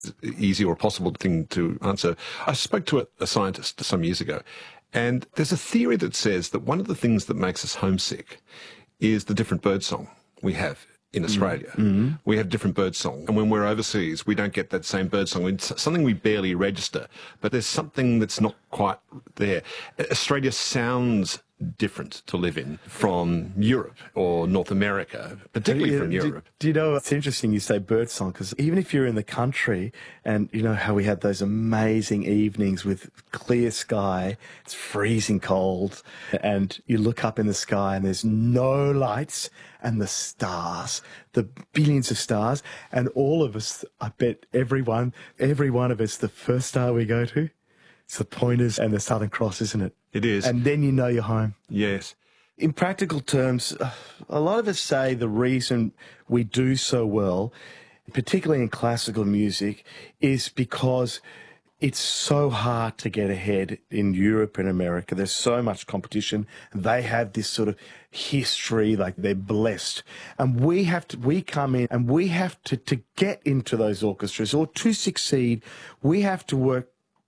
easy or possible thing to answer. I spoke to a scientist some years ago, and there's a theory that says that one of the things that makes us homesick is the different birdsong we have in Australia. Mm-hmm. We have different birdsong, and when we're overseas, we don't get that same birdsong. It's something we barely register, but there's something that's not quite there. Australia sounds different to live in from Europe or North America, particularly from Europe. Do you know, it's interesting you say birdsong, because even if you're in the country, and you know how we had those amazing evenings with clear sky, it's freezing cold, and you look up in the sky and there's no lights, and the stars, the billions of stars, and all of us, I bet every one of us, the first star we go to, it's the Pointers and the Southern Cross, isn't it? It is. And then you know you're home. Yes. In practical terms, a lot of us say the reason we do so well, particularly in classical music, is because it's so hard to get ahead in Europe and America. There's so much competition. They have this sort of history, like they're blessed. And we come in and we have to get into those orchestras, or to succeed, we have to work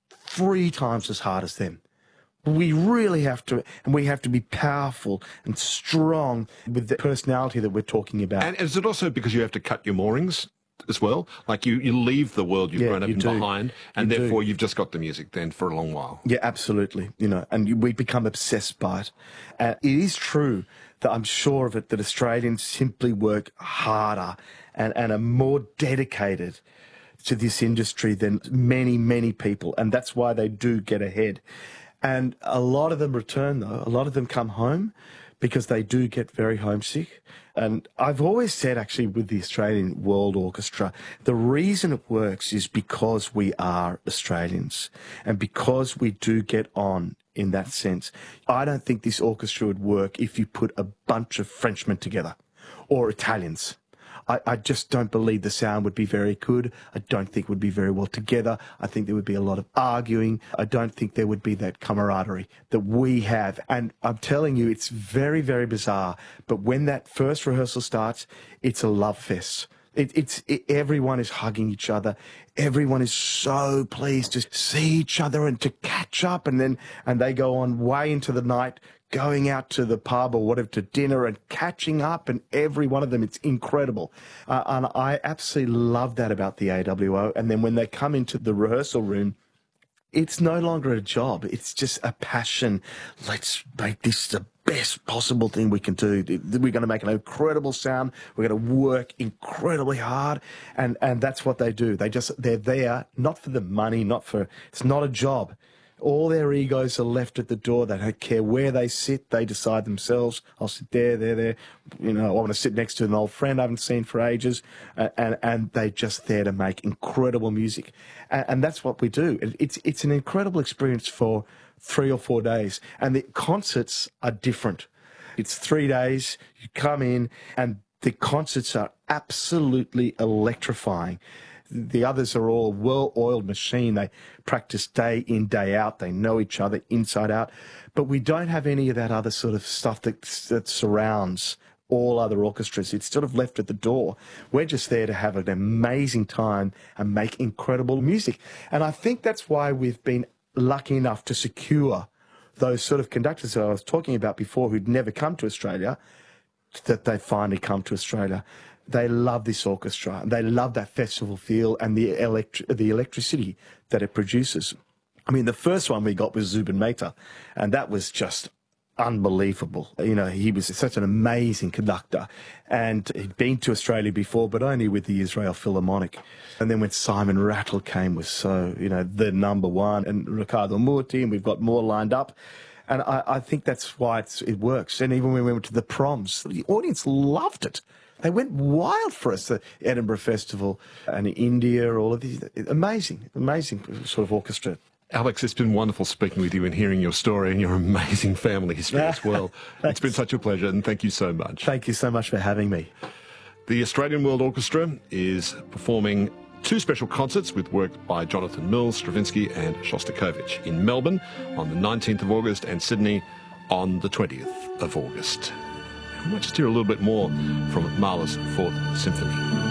3 times as hard as them. We really have to, and we have to be powerful and strong with the personality that we're talking about. And is it also because you have to cut your moorings as well? Like you leave the world you've grown up in behind, and therefore you've just got the music then for a long while. Yeah, absolutely. You know, and we become obsessed by it. It is true that I'm sure of it, that Australians simply work harder and are more dedicated to this industry than many, many people, and that's why they do get ahead. And a lot of them return, though. A lot of them come home because they do get very homesick. And I've always said, actually, with the Australian World Orchestra, the reason it works is because we are Australians and because we do get on in that sense. I don't think this orchestra would work if you put a bunch of Frenchmen together or Italians. I just don't believe the sound would be very good. I don't think it would be very well together. I think there would be a lot of arguing. I don't think there would be that camaraderie that we have. And I'm telling you, it's very, very bizarre. But when that first rehearsal starts, it's a love fest. Everyone is hugging each other. Everyone is so pleased to see each other and to catch up. And they go on way into the night, going out to the pub or whatever, to dinner and catching up, and every one of them, it's incredible. And I absolutely love that about the AWO. And then when they come into the rehearsal room, it's no longer a job. It's just a passion. Let's make this the best possible thing we can do. We're going to make an incredible sound. We're going to work incredibly hard. And that's what they do. They're there, not for the money, it's not a job. All their egos are left at the door. They don't care where they sit. They decide themselves. I'll sit there. You know, I want to sit next to an old friend I haven't seen for ages. And they're just there to make incredible music. And that's what we do. It's an incredible experience for 3 or 4 days. And the concerts are different. It's 3 days. You come in, and the concerts are absolutely electrifying. The others are all a well-oiled machine. They practice day in, day out. They know each other inside out. But we don't have any of that other sort of stuff that surrounds all other orchestras. It's sort of left at the door. We're just there to have an amazing time and make incredible music. And I think that's why we've been lucky enough to secure those sort of conductors that I was talking about before, who'd never come to Australia, that they finally come to Australia. They love this orchestra. They love that festival feel and the electricity that it produces. I mean, the first one we got was Zubin Mehta, and that was just unbelievable. You know, he was such an amazing conductor, and he'd been to Australia before, but only with the Israel Philharmonic. And then when Simon Rattle came, was so, you know, the number one, and Riccardo Muti, and we've got more lined up. And I think that's why it works. And even when we went to the proms, the audience loved it. They went wild for us, the Edinburgh Festival and India, all of these. Amazing sort of orchestra. Alex, it's been wonderful speaking with you and hearing your story and your amazing family history as well. It's been such a pleasure, and thank you so much. Thank you so much for having me. The Australian World Orchestra is performing 2 special concerts with work by Jonathan Mills, Stravinsky and Shostakovich in Melbourne on the 19th of August and Sydney on the 20th of August. I might just hear a little bit more from Mahler's 4th Symphony.